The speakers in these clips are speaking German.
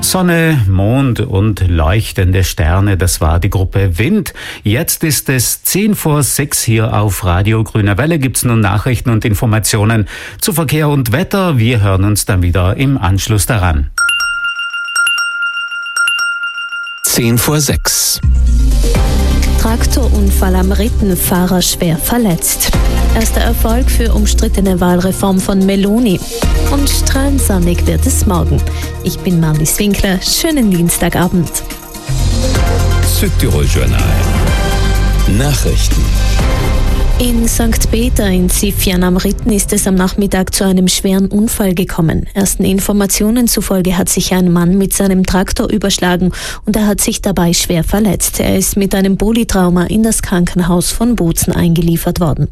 Sonne, Mond und leuchtende Sterne, das war die Gruppe Wind. Jetzt ist es 5:10 hier auf Radio Grüne Welle. Gibt's nun Nachrichten und Informationen zu Verkehr und Wetter. Wir hören uns dann wieder im Anschluss daran. 5:10. Traktorunfall am Ritten, Fahrer schwer verletzt. Erster Erfolg für umstrittene Wahlreform von Meloni. Und strahlend sonnig wird es morgen. Ich bin Marlies Winkler. Schönen Dienstagabend. Südtirol Journal. Nachrichten. In St. Peter in Sifjan am Ritten ist es am Nachmittag zu einem schweren Unfall gekommen. Ersten Informationen zufolge hat sich ein Mann mit seinem Traktor überschlagen und er hat sich dabei schwer verletzt. Er ist mit einem Polytrauma in das Krankenhaus von Bozen eingeliefert worden.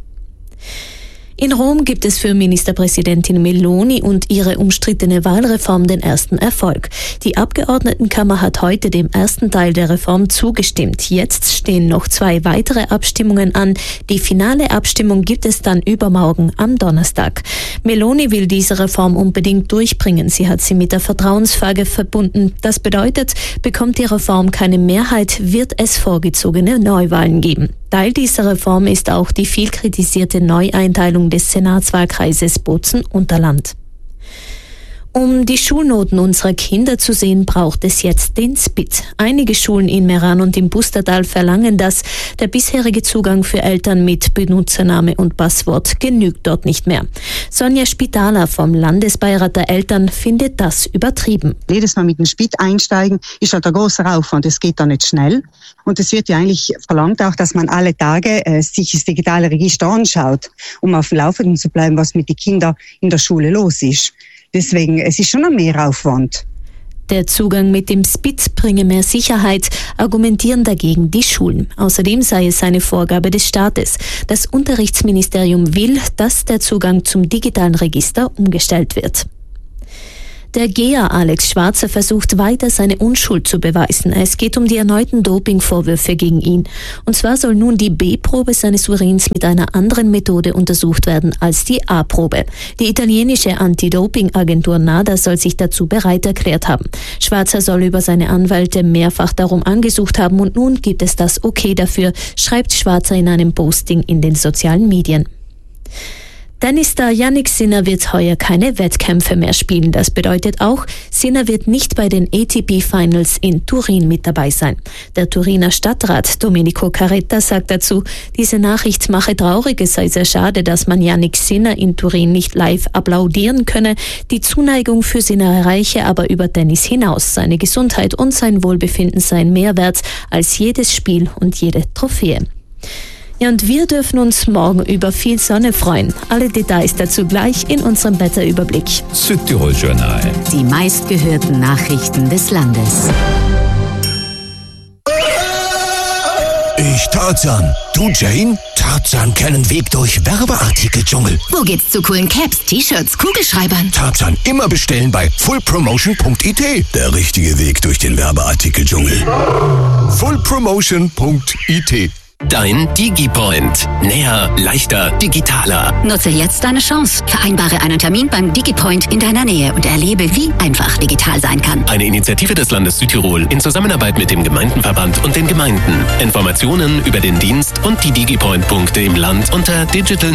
In Rom gibt es für Ministerpräsidentin Meloni und ihre umstrittene Wahlreform den ersten Erfolg. Die Abgeordnetenkammer hat heute dem ersten Teil der Reform zugestimmt. Jetzt stehen noch 2 weitere Abstimmungen an. Die finale Abstimmung gibt es dann übermorgen am Donnerstag. Meloni will diese Reform unbedingt durchbringen. Sie hat sie mit der Vertrauensfrage verbunden. Das bedeutet, bekommt die Reform keine Mehrheit, wird es vorgezogene Neuwahlen geben. Teil dieser Reform ist auch die viel kritisierte Neueinteilung des Senatswahlkreises Bozen-Unterland. Um die Schulnoten unserer Kinder zu sehen, braucht es jetzt den SPIT. Einige Schulen in Meran und im Pustertal verlangen das. Der bisherige Zugang für Eltern mit Benutzername und Passwort genügt dort nicht mehr. Sonja Spitaler vom Landesbeirat der Eltern findet das übertrieben. Jedes Mal mit dem SPIT einsteigen ist halt ein großer Aufwand. Es geht da nicht schnell. Und es wird ja eigentlich verlangt auch, dass man alle Tage sich das digitale Register anschaut, um auf dem Laufenden zu bleiben, was mit den Kindern in der Schule los ist. Deswegen, es ist schon ein Mehraufwand. Der Zugang mit dem SPIT bringe mehr Sicherheit, argumentieren dagegen die Schulen. Außerdem sei es eine Vorgabe des Staates. Das Unterrichtsministerium will, dass der Zugang zum digitalen Register umgestellt wird. Der Geher Alex Schwarzer versucht weiter seine Unschuld zu beweisen. Es geht um die erneuten Dopingvorwürfe gegen ihn. Und zwar soll nun die B-Probe seines Urins mit einer anderen Methode untersucht werden als die A-Probe. Die italienische Anti-Doping-Agentur NADA soll sich dazu bereit erklärt haben. Schwarzer soll über seine Anwälte mehrfach darum angesucht haben und nun gibt es das Okay dafür, schreibt Schwarzer in einem Posting in den sozialen Medien. Tennisstar Jannik Sinner wird heuer keine Wettkämpfe mehr spielen. Das bedeutet auch, Sinner wird nicht bei den ATP Finals in Turin mit dabei sein. Der Turiner Stadtrat Domenico Carretta sagt dazu, diese Nachricht mache traurig, es sei sehr schade, dass man Jannik Sinner in Turin nicht live applaudieren könne. Die Zuneigung für Sinner erreiche aber über Tennis hinaus. Seine Gesundheit und sein Wohlbefinden seien mehr wert als jedes Spiel und jede Trophäe. Ja, und wir dürfen uns morgen über viel Sonne freuen. Alle Details dazu gleich in unserem Wetterüberblick. Südtirol Journal. Die meistgehörten Nachrichten des Landes. Ich Tarzan. Du Jane? Tarzan kennt Weg durch Werbeartikeldschungel. Wo geht's zu coolen Caps, T-Shirts, Kugelschreibern? Tarzan immer bestellen bei fullpromotion.it. Der richtige Weg durch den Werbeartikeldschungel. fullpromotion.it. Dein DigiPoint. Näher, leichter, digitaler. Nutze jetzt deine Chance. Vereinbare einen Termin beim DigiPoint in deiner Nähe und erlebe, wie einfach digital sein kann. Eine Initiative des Landes Südtirol in Zusammenarbeit mit dem Gemeindenverband und den Gemeinden. Informationen über den Dienst und die DigiPoint-Punkte im Land unter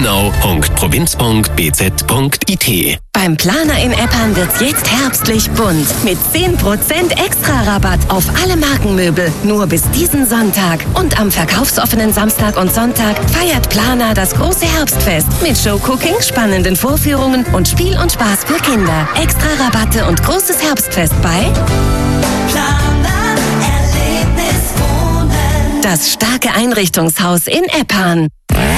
digitalnow.provinz.bz.it. Beim Planer in Eppan wird's jetzt herbstlich bunt. Mit 10% extra Rabatt auf alle Markenmöbel. Nur bis diesen Sonntag. Und am verkaufsoffenen Samstag und Sonntag feiert Planer das große Herbstfest. Mit Showcooking, spannenden Vorführungen und Spiel und Spaß für Kinder. Extra Rabatte und großes Herbstfest bei Planer Erlebnis Wohnen. Das starke Einrichtungshaus in Eppan.